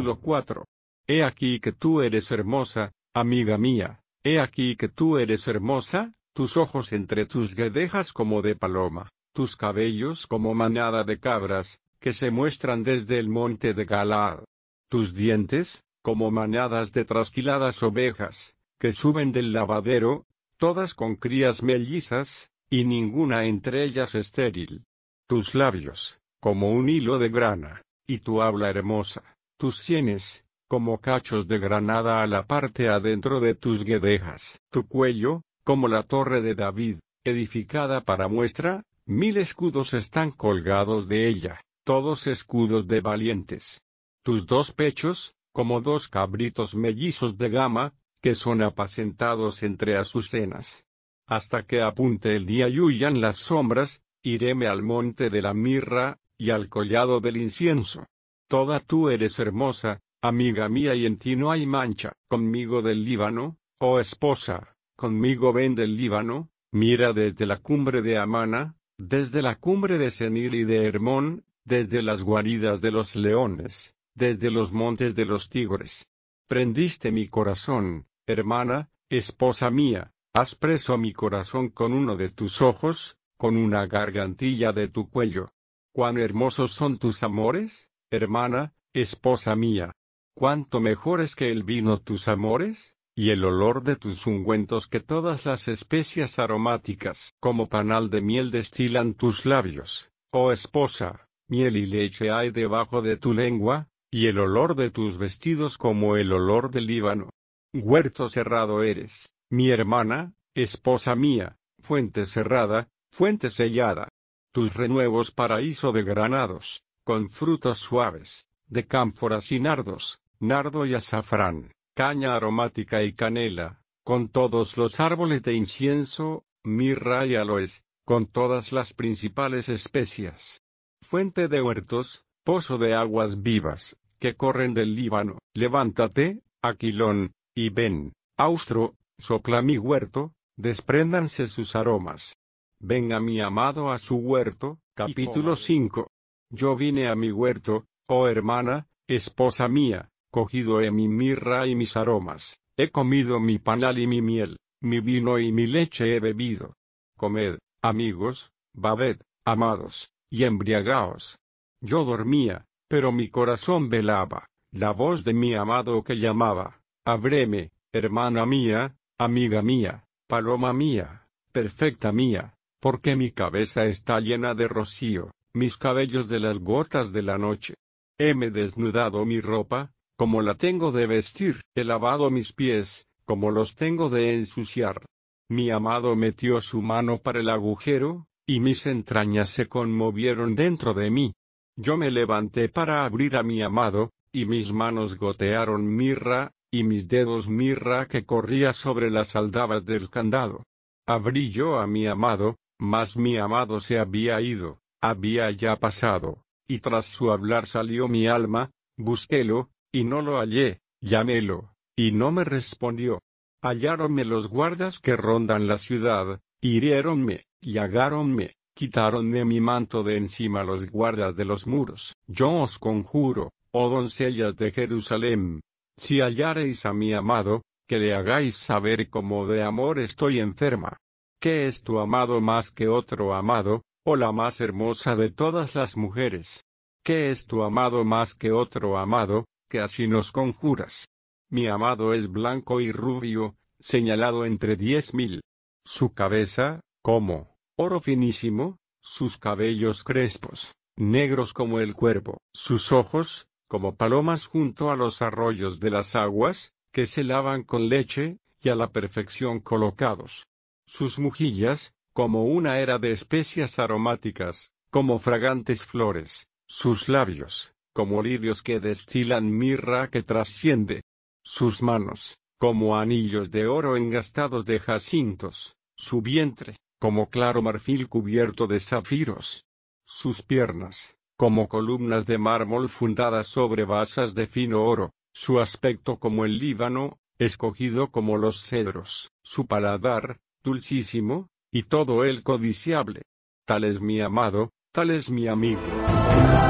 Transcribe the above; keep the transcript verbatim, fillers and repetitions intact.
Capítulo cuatro. He aquí que tú eres hermosa, amiga mía, he aquí que tú eres hermosa, tus ojos entre tus guedejas como de paloma, tus cabellos como manada de cabras, que se muestran desde el monte de Galaad. Tus dientes, como manadas de trasquiladas ovejas, que suben del lavadero, todas con crías mellizas, y ninguna entre ellas estéril. Tus labios, como un hilo de grana, y tu habla hermosa, tus sienes, como cachos de granada a la parte adentro de tus guedejas. Tu cuello, como la torre de David, edificada para muestra, mil escudos están colgados de ella, todos escudos de valientes. Tus dos pechos, como dos cabritos mellizos de gama, que son apacentados entre azucenas. Hasta que apunte el día y huyan las sombras, iréme al monte de la mirra, y al collado del incienso. Toda tú eres hermosa, amiga mía, y en ti no hay mancha. Conmigo del Líbano, oh esposa, conmigo ven del Líbano, mira desde la cumbre de Amana, desde la cumbre de Senir y de Hermón, desde las guaridas de los leones, desde los montes de los tigres. Prendiste mi corazón, hermana, esposa mía, has preso mi corazón con uno de tus ojos, con una gargantilla de tu cuello. Cuán hermosos son tus amores, hermana, esposa mía. Cuánto mejores que el vino tus amores, y el olor de tus ungüentos que todas las especias aromáticas. Como panal de miel destilan tus labios, oh esposa, miel y leche hay debajo de tu lengua, y el olor de tus vestidos como el olor del Líbano. Huerto cerrado eres, mi hermana, esposa mía, fuente cerrada, fuente sellada. Tus renuevos paraíso de granados, con frutos suaves, de cánforas y nardos, nardo y azafrán, caña aromática y canela, con todos los árboles de incienso, mirra y aloes, con todas las principales especias. Fuente de huertos, pozo de aguas vivas, que corren del Líbano. Levántate, Aquilón, y ven, austro, sopla mi huerto, despréndanse sus aromas. Venga mi amado a su huerto. Capítulo cinco. Yo vine a mi huerto, oh hermana, esposa mía, cogido he mi mirra y mis aromas, he comido mi panal y mi miel, mi vino y mi leche he bebido. Comed, amigos, babed, amados, y embriagaos. Yo dormía, pero mi corazón velaba, la voz de mi amado que llamaba, ábreme, hermana mía, amiga mía, paloma mía, perfecta mía. Porque mi cabeza está llena de rocío, mis cabellos de las gotas de la noche. Heme desnudado mi ropa, como la tengo de vestir, he lavado mis pies, como los tengo de ensuciar. Mi amado metió su mano para el agujero, y mis entrañas se conmovieron dentro de mí. Yo me levanté para abrir a mi amado, y mis manos gotearon mirra, y mis dedos mirra que corría sobre las aldabas del candado. Abrí yo a mi amado, mas mi amado se había ido, había ya pasado, y tras su hablar salió mi alma, busquélo, y no lo hallé, llamélo, y no me respondió. Halláronme los guardas que rondan la ciudad, hiriéronme, llagáronme, quitáronme mi manto de encima los guardas de los muros. Yo os conjuro, oh doncellas de Jerusalén, si hallareis a mi amado, que le hagáis saber cómo de amor estoy enferma. ¿Qué es tu amado más que otro amado, oh la más hermosa de todas las mujeres? ¿Qué es tu amado más que otro amado, que así nos conjuras? Mi amado es blanco y rubio, señalado entre diez mil. Su cabeza, como oro finísimo, sus cabellos crespos, negros como el cuervo, sus ojos, como palomas junto a los arroyos de las aguas, que se lavan con leche, y a la perfección colocados. Sus mejillas, como una era de especias aromáticas, como fragantes flores, sus labios, como lirios que destilan mirra que trasciende. Sus manos, como anillos de oro engastados de jacintos, su vientre, como claro marfil cubierto de zafiros. Sus piernas, como columnas de mármol fundadas sobre basas de fino oro, su aspecto como el Líbano, escogido como los cedros, su paladar, dulcísimo, y todo él codiciable. Tal es mi amado, tal es mi amigo.